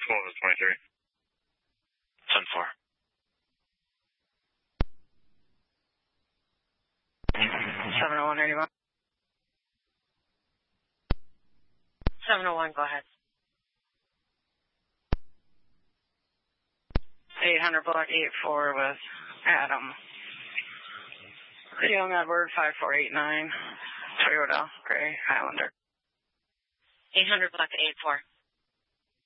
12 to 23. 10-4. 70181. 701, go ahead. 800 block 84 with Adam. Young Edward 5489. Toyota Gray Highlander. 800 block 84.